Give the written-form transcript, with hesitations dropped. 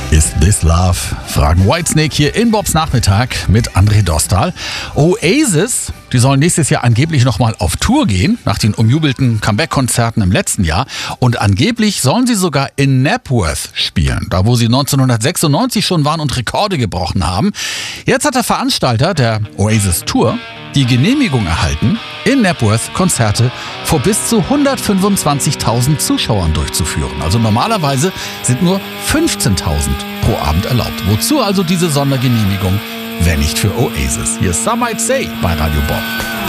Is This Love? Fragen Whitesnake hier in Bobs Nachmittag mit André Dostal. Oasis, die sollen nächstes Jahr angeblich nochmal auf Tour gehen, nach den umjubelten Comeback-Konzerten im letzten Jahr. Und angeblich sollen sie sogar in Napworth spielen, da wo sie 1996 schon waren und Rekorde gebrochen haben. Jetzt hat der Veranstalter der Oasis Tour die Genehmigung erhalten, in Napworth Konzerte vor bis zu 125.000 Zuschauern durchzuführen. Also normalerweise sind nur 15.000 pro Abend erlaubt. Wozu also diese Sondergenehmigung, wenn nicht für Oasis? Hier ist Some Might Say bei Radio Bob.